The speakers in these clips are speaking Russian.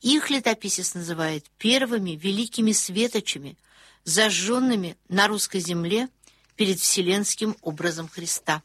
Их летописец называет первыми великими светочами, зажженными на русской земле перед вселенским образом Христа.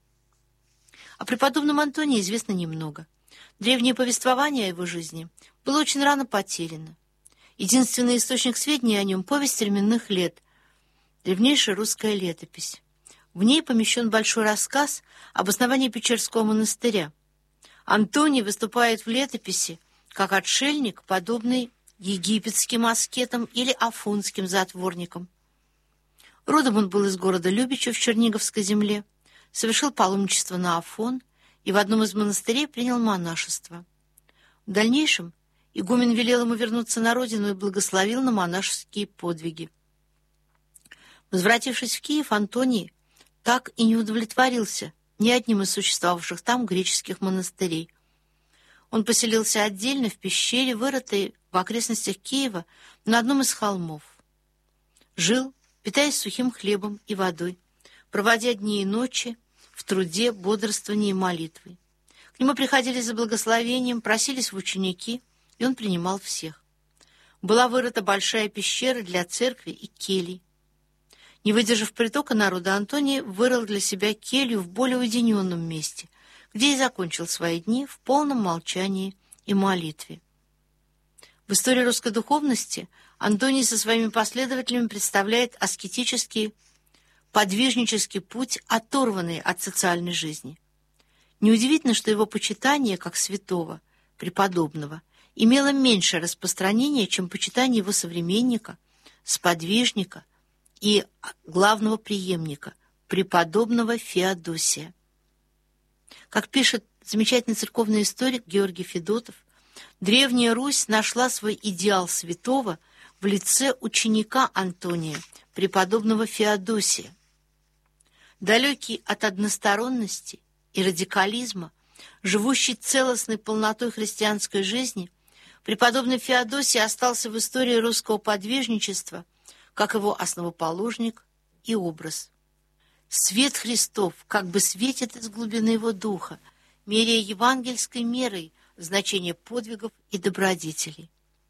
О преподобном Антонии известно немного. Древнее повествование о его жизни было очень рано потеряно. Единственный источник сведений о нем — повесть временных лет, древнейшая русская летопись. В ней помещен большой рассказ об основании Печерского монастыря. Антоний выступает в летописи как отшельник, подобный египетским аскетам или афонским затворникам. Родом он был из города Любича в Черниговской земле, совершил паломничество на Афон и в одном из монастырей принял монашество. В дальнейшем игумен велел ему вернуться на родину и благословил на монашеские подвиги. Возвратившись в Киев, Антоний так и не удовлетворился ни одним из существовавших там греческих монастырей. Он поселился отдельно в пещере, вырытой в окрестностях Киева на одном из холмов. Жил, питаясь сухим хлебом и водой, проводя дни и ночи в труде, бодрствовании и молитвой. К нему приходили за благословением, просились в ученики, и он принимал всех. Была вырыта большая пещера для церкви и келий. Не выдержав притока народа, Антоний вырыл для себя келью в более уединенном месте, где и закончил свои дни в полном молчании и молитве. В истории русской духовности Антоний со своими последователями представляет аскетический, подвижнический путь, оторванный от социальной жизни. Неудивительно, что его почитание как святого, преподобного, имело меньшее распространение, чем почитание его современника, сподвижника и главного преемника, преподобного Феодосия. Как пишет замечательный церковный историк Георгий Федотов, Древняя Русь нашла свой идеал святого в лице ученика Антония, преподобного Феодосия. Далекий от односторонности и радикализма, живущий целостной полнотой христианской жизни, преподобный Феодосий остался в истории русского подвижничества как его основоположник и образ. Свет Христов как бы светит из глубины его духа, меряя евангельской мерой значение подвигов и добродетелей.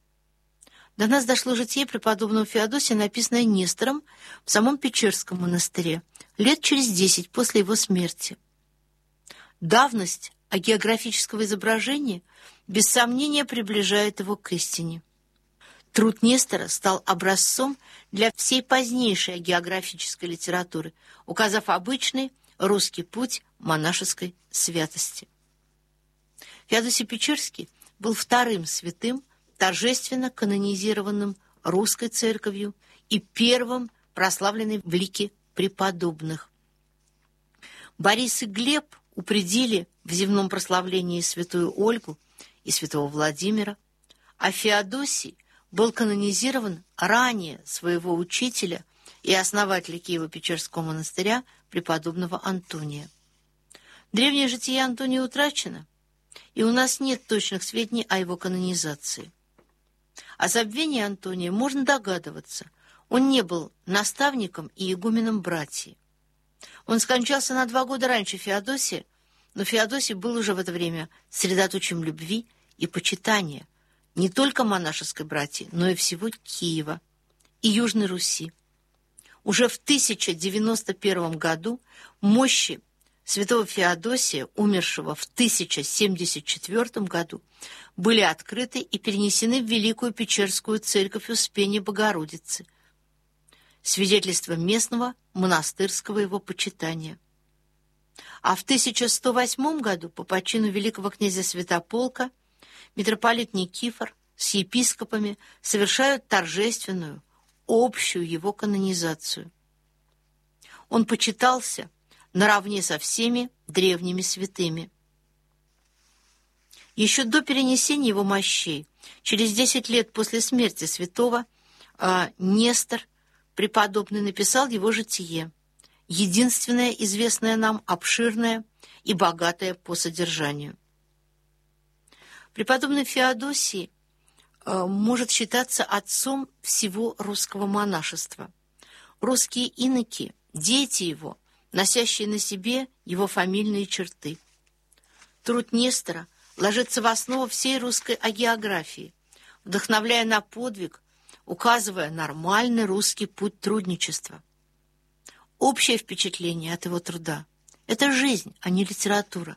До нас дошло житие преподобного Феодосия, написанное Нестором в самом Печерском монастыре, лет через 10 после его смерти. Давность агеографического изображения без сомнения приближает его к истине. Труд Нестора стал образцом для всей позднейшей географической литературы, указав обычный русский путь монашеской святости. Феодосий Печерский был вторым святым, торжественно канонизированным русской церковью и первым прославленным в лике преподобных. Борис и Глеб упредили в земном прославлении святую Ольгу и святого Владимира, а Феодосий был канонизирован ранее своего учителя и основателя Киево-Печерского монастыря преподобного Антония. Древнее житие Антония утрачено, и у нас нет точных сведений о его канонизации. О забвении Антония можно догадываться. Он не был наставником и игуменом братьев. Он скончался на 2 года раньше Феодосия, но Феодосий был уже в это время средоточием любви и почитания не только монашеской братьи, но и всего Киева и Южной Руси. Уже в 1091 году мощи святого Феодосия, умершего в 1074 году, были открыты и перенесены в Великую Печерскую церковь Успения Богородицы, свидетельство местного монастырского его почитания. А в 1108 году по почину великого князя Святополка митрополит Никифор с епископами совершают торжественную, общую его канонизацию. Он почитался наравне со всеми древними святыми. Еще до перенесения его мощей, через 10 лет после смерти святого, Нестор преподобный написал его житие, единственное известное нам, обширное и богатое по содержанию. Преподобный Феодосий может считаться отцом всего русского монашества. Русские иноки, дети его, носящие на себе его фамильные черты. Труд Нестора ложится в основу всей русской агеографии. вдохновляя на подвиг, указывая нормальный русский путь трудничества. Общее впечатление от его труда — это жизнь, а не литература.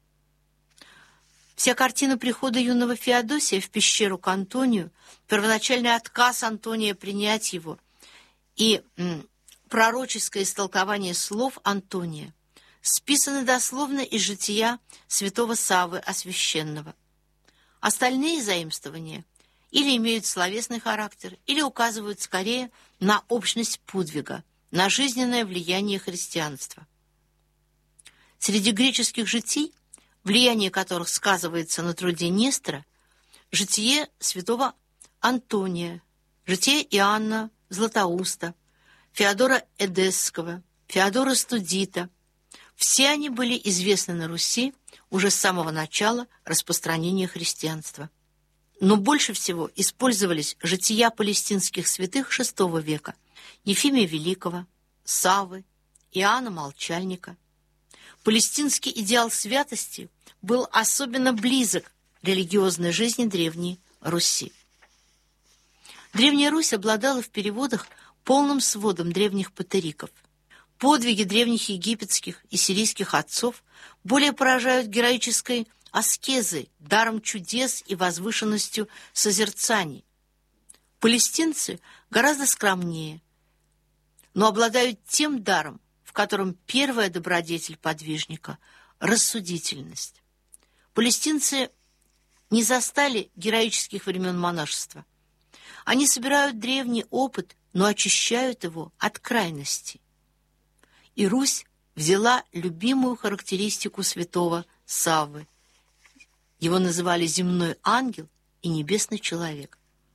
Вся картина прихода юного Феодосия в пещеру к Антонию, первоначальный отказ Антония принять его и пророческое истолкование слов Антония списаны дословно из жития святого Саввы Освященного. Остальные заимствования или имеют словесный характер, или указывают скорее на общность подвига, на жизненное влияние христианства. Среди греческих житий, влияние которых сказывается на труде Нестора, житие святого Антония, житие Иоанна Златоуста, Феодора Эдесского, Феодора Студита. Все они были известны на Руси уже с самого начала распространения христианства. Но больше всего использовались жития палестинских святых VI века: Ефимия Великого, Саввы, Иоанна Молчальника. Палестинский идеал святости был особенно близок религиозной жизни Древней Руси. Древняя Русь обладала в переводах полным сводом древних патериков. Подвиги древних египетских и сирийских отцов более поражают героической аскезой, даром чудес и возвышенностью созерцаний. Палестинцы гораздо скромнее, но обладают тем даром, в котором первая добродетель подвижника — рассудительность. Палестинцы не застали героических времен монашества. Они собирают древний опыт, но очищают его от крайностей. И Русь взяла любимую характеристику святого Саввы. Его называли земной ангел и небесный человек.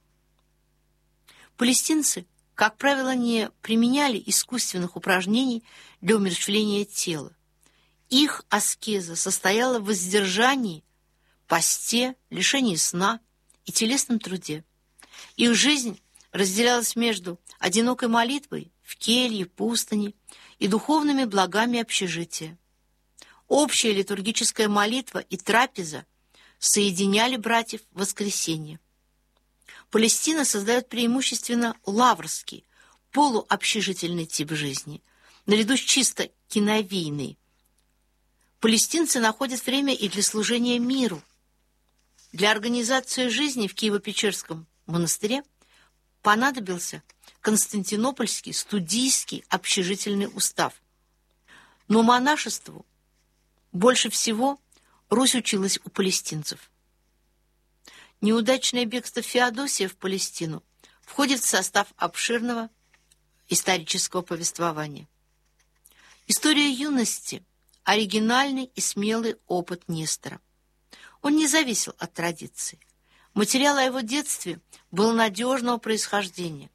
Палестинцы, как правило, не применяли искусственных упражнений для умерщвления тела. Их аскеза состояла в воздержании, посте, лишении сна и телесном труде. Их жизнь разделялась между одинокой молитвой в келье, пустыне и духовными благами общежития. Общая литургическая молитва и трапеза соединяли братьев в воскресенье. Палестина создает преимущественно лаврский, полуобщежительный тип жизни, наряду с чисто киновийной. Палестинцы находят время и для служения миру. Для организации жизни в Киево-Печерском монастыре понадобился Константинопольский студийский общежительный устав. Но монашеству больше всего Русь училась у палестинцев. Неудачное бегство Феодосия в Палестину входит в состав обширного исторического повествования. История юности – оригинальный и смелый опыт Нестора. Он не зависел от традиции. Материал о его детстве был надежного происхождения.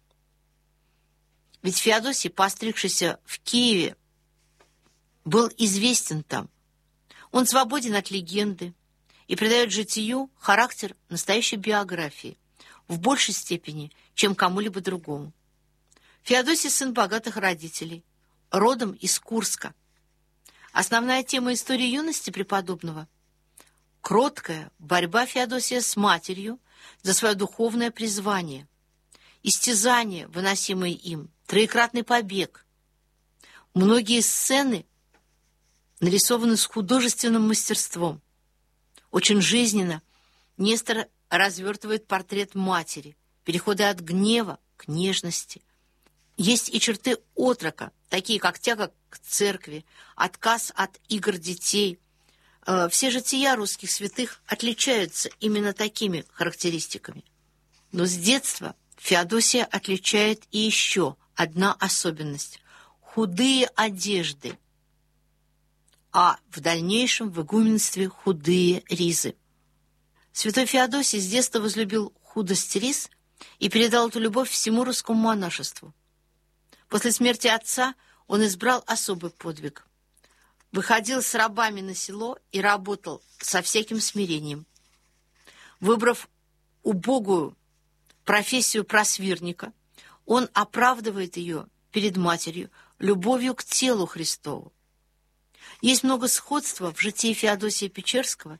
Ведь Феодосий, постригшийся в Киеве, был известен там. Он свободен от легенды и придает житию характер настоящей биографии в большей степени, чем кому-либо другому. Феодосий – сын богатых родителей, родом из Курска. Основная тема истории юности преподобного – кроткая борьба Феодосия с матерью за свое духовное призвание, истязания, выносимые им, троекратный побег. Многие сцены нарисованы с художественным мастерством. Очень жизненно Нестор развертывает портрет матери, переходы от гнева к нежности. Есть и черты отрока, такие как тяга к церкви, отказ от игр детей. Все жития русских святых отличаются именно такими характеристиками. Но с детства Феодосия отличает и еще одна особенность – худые одежды, а в дальнейшем в игуменстве худые ризы. Святой Феодосий с детства возлюбил худость риз и передал эту любовь всему русскому монашеству. После смерти отца он избрал особый подвиг. Выходил с рабами на село и работал со всяким смирением. Выбрав убогую профессию просвирника, он оправдывает ее перед матерью любовью к телу Христову. Есть много сходства в житии Феодосия Печерского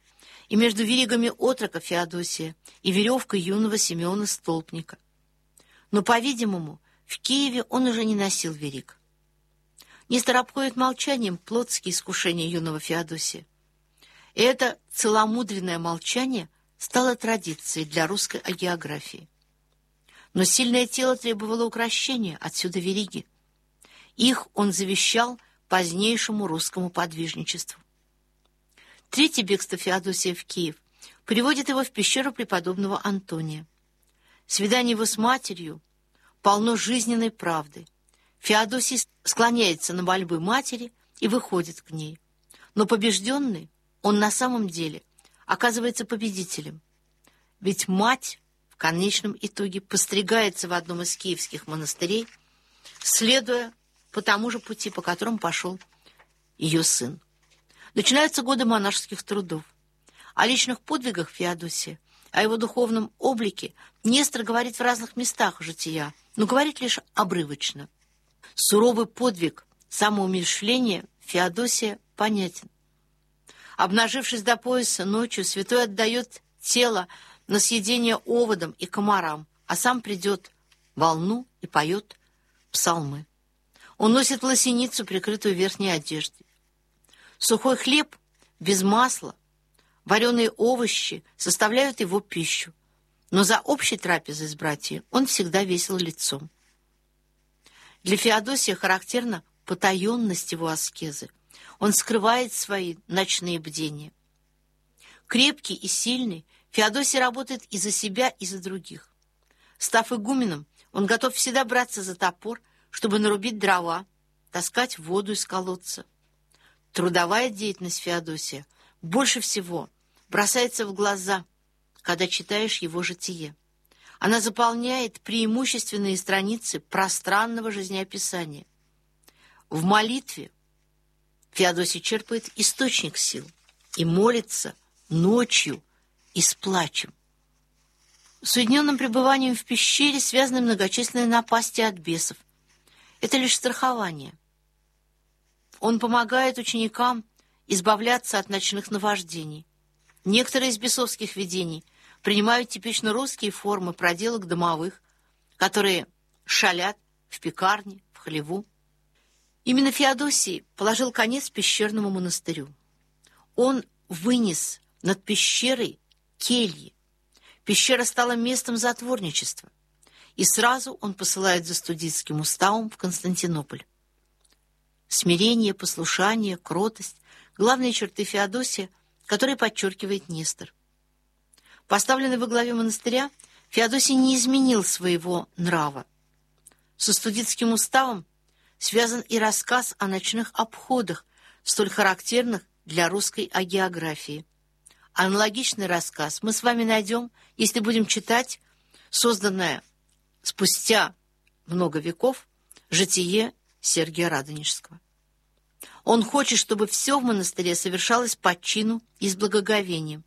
и между веригами отрока Феодосия и веревкой юного Симеона Столпника. Но, по-видимому, в Киеве он уже не носил вериг. Нестор обходит молчанием плотские искушения юного Феодосия. И это целомудренное молчание стало традицией для русской агеографии. Но сильное тело требовало укрощения, отсюда вериги. Их он завещал позднейшему русскому подвижничеству. Третье бегство Феодосия в Киев приводит его в пещеру преподобного Антония. Свидание его с матерью полно жизненной правды. Феодосий склоняется на мольбы матери и выходит к ней. Но побежденный, он на самом деле оказывается победителем. Ведь мать в конечном итоге постригается в одном из киевских монастырей, следуя по тому же пути, по которому пошел ее сын. Начинаются годы монашеских трудов. О личных подвигах Феодосия, о его духовном облике Нестор говорит в разных местах жития, но говорит лишь обрывочно. Суровый подвиг самоумерщвления Феодосия понятен. Обнажившись до пояса ночью, святой отдает тело на съедение оводам и комарам, а сам придет в волну и поет псалмы. Он носит лосиницу, прикрытую верхней одеждой. Сухой хлеб без масла, вареные овощи составляют его пищу, но за общей трапезой с братьями он всегда весел лицом. Для Феодосия характерна потаенность его аскезы. Он скрывает свои ночные бдения. Крепкий и сильный, Феодосий работает и за себя, и за других. Став игуменом, он готов всегда браться за топор, чтобы нарубить дрова, таскать воду из колодца. Трудовая деятельность Феодосия больше всего бросается в глаза, когда читаешь его житие. Она заполняет преимущественные страницы пространного жизнеописания. В молитве Феодосий черпает источник сил и молится ночью и с плачем. С уединенным пребыванием в пещере связаны многочисленные напасти от бесов. Это лишь страхование. Он помогает ученикам избавляться от ночных наваждений. Некоторые из бесовских видений принимают типично русские формы проделок домовых, которые шалят в пекарне, в хлеву. Именно Феодосий положил конец пещерному монастырю. Он вынес над пещерой кельи. Пещера стала местом затворничества, и сразу он посылает за студийским уставом в Константинополь. Смирение, послушание, кротость — главные черты Феодосия, которые подчеркивает Нестор. Поставленный во главе монастыря, Феодосий не изменил своего нрава. Со студийским уставом связан и рассказ о ночных обходах, столь характерных для русской агеографии. Аналогичный рассказ мы с вами найдем, если будем читать созданное спустя много веков житие Сергия Радонежского. Он хочет, чтобы все в монастыре совершалось по чину и с благоговением.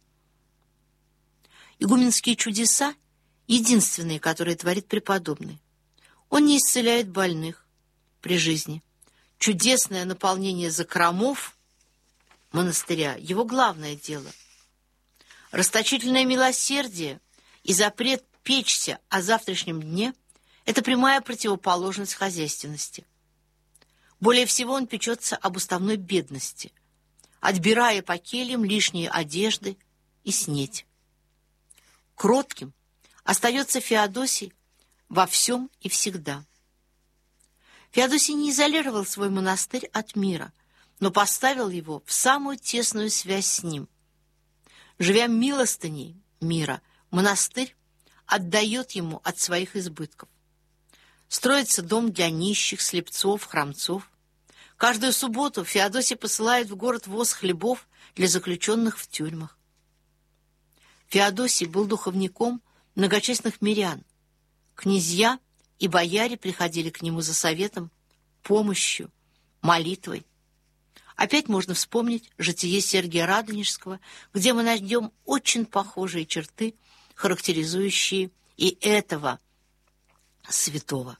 Игуменские чудеса — единственные, которые творит преподобный. Он не исцеляет больных при жизни. Чудесное наполнение закромов монастыря — его главное дело. Расточительное милосердие и запрет печься о завтрашнем дне — это прямая противоположность хозяйственности. Более всего он печется об уставной бедности, отбирая по кельям лишние одежды и снеть. Кротким остается Феодосий во всем и всегда. Феодосий не изолировал свой монастырь от мира, но поставил его в самую тесную связь с ним. Живя милостыней мира, монастырь отдает ему от своих избытков. Строится дом для нищих, слепцов, хромцов. Каждую субботу Феодосий посылает в город воз хлебов для заключенных в тюрьмах. Феодосий был духовником многочисленных мирян. Князья и бояре приходили к нему за советом, помощью, молитвой. Опять можно вспомнить житие Сергия Радонежского, где мы найдем очень похожие черты, характеризующие и этого святого.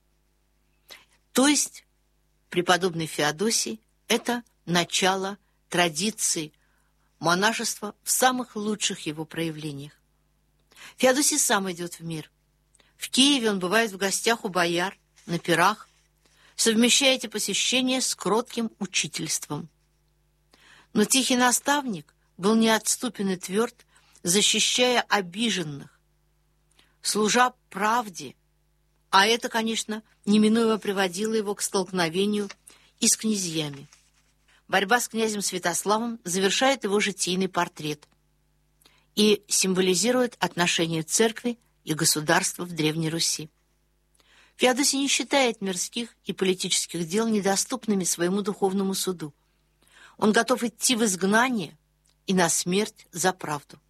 То есть преподобный Феодосий — это начало традиции монашество в самых лучших его проявлениях. Феодосий сам идет в мир. В Киеве он бывает в гостях у бояр, на пирах, совмещая эти посещения с кротким учительством. Но тихий наставник был неотступен и тверд, защищая обиженных, служа правде, а это, конечно, неминуемо приводило его к столкновению и с князьями. Борьба с князем Святославом завершает его житийный портрет и символизирует отношение церкви и государства в Древней Руси. Феодосий не считает мирских и политических дел недоступными своему духовному суду. Он готов идти в изгнание и на смерть за правду.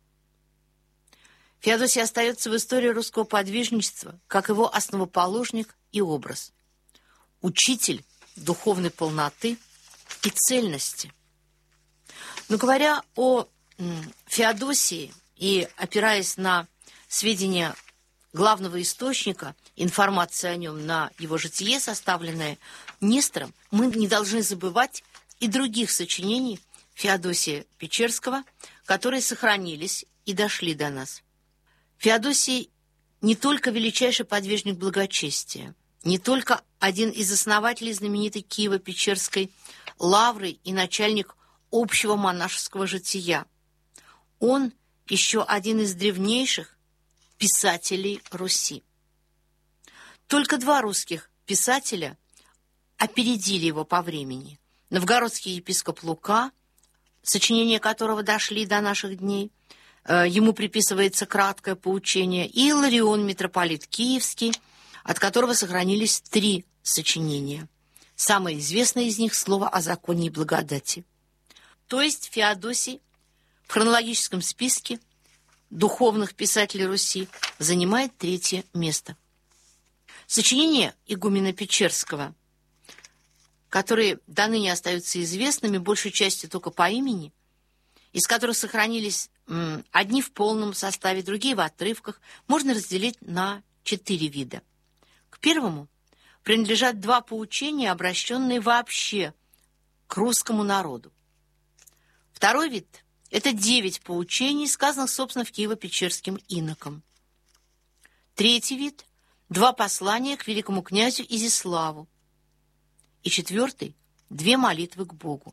Феодосий остается в истории русского подвижничества как его основоположник и образ. Учитель духовной полноты и цельности. Но говоря о Феодосии и опираясь на сведения главного источника информации о нем, на его житие, составленное Нестором, мы не должны забывать и других сочинений Феодосия Печерского, которые сохранились и дошли до нас. Феодосий не только величайший подвижник благочестия, не только один из основателей знаменитой Киево-Печерской лавры и начальник общего монашеского жития. Он еще один из древнейших писателей Руси. Только два русских писателя опередили его по времени. Новгородский епископ Лука, сочинения которого дошли до наших дней, ему приписывается краткое поучение, и Иларион, митрополит Киевский, от которого сохранились 3 сочинения. Самое известное из них — «Слово о законе и благодати». То есть Феодосий в хронологическом списке духовных писателей Руси занимает 3-е место. Сочинения игумена Печерского, которые до ныне остаются известными, большей частью только по имени, из которых сохранились одни в полном составе, другие в отрывках, можно разделить на 4 вида. К первому принадлежат 2 поучения, обращенные вообще к русскому народу. Второй вид — это 9 поучений, сказанных, собственно, в Киево-Печерским иноком. Третий вид — 2 послания к великому князю Изяславу. И четвертый — 2 молитвы к Богу.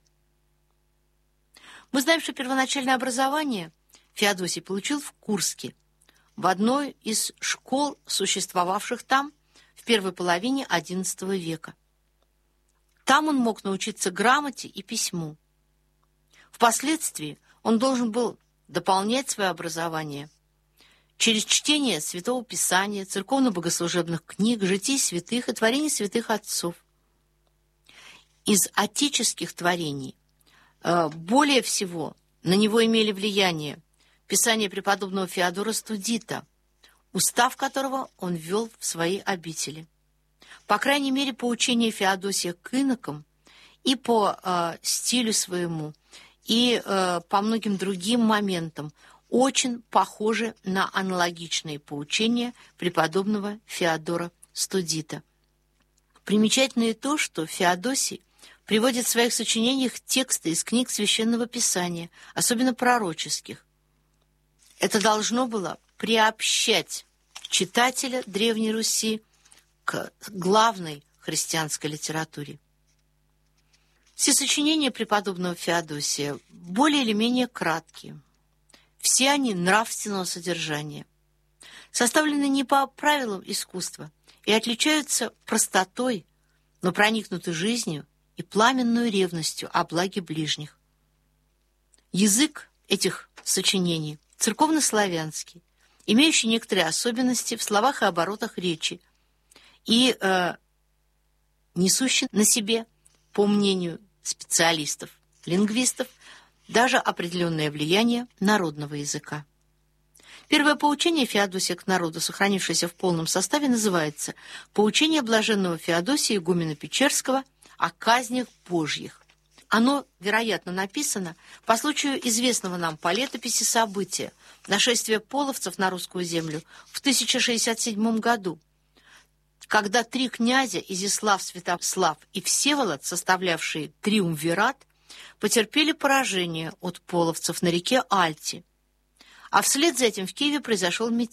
Мы знаем, что первоначальное образование Феодосий получил в Курске, в одной из школ, существовавших там в первой половине XI века. Там он мог научиться грамоте и письму. Впоследствии он должен был дополнять свое образование через чтение Святого Писания, церковно-богослужебных книг, житий святых и творений святых отцов. Из отеческих творений более всего на него имели влияние писание преподобного Феодора Студита, устав которого он ввел в свои обители. По крайней мере, поучение Феодосия к инокам и по стилю своему, и по многим другим моментам очень похожи на аналогичные поучения преподобного Феодора Студита. Примечательно и то, что Феодосий приводит в своих сочинениях тексты из книг Священного Писания, особенно пророческих. Это должно было приобщать читателя Древней Руси к главной христианской литературе. Все сочинения преподобного Феодосия более или менее краткие. Все они нравственного содержания, составлены не по правилам искусства и отличаются простотой, но проникнуты жизнью и пламенную ревностью о благе ближних. Язык этих сочинений церковнославянский, имеющий некоторые особенности в словах и оборотах речи и несущий на себе, по мнению специалистов, лингвистов, даже определенное влияние народного языка. Первое поучение Феодосия к народу, сохранившееся в полном составе, называется «Поучение блаженного Феодосия игумена Печерского о казнях Божьих». Оно, вероятно, написано по случаю известного нам по летописи события нашествия половцев на русскую землю в 1067 году, когда 3 князя Изяслав, Святослав и Всеволод, составлявшие триумвират, потерпели поражение от половцев на реке Альти. А вслед за этим в Киеве произошел мятеж.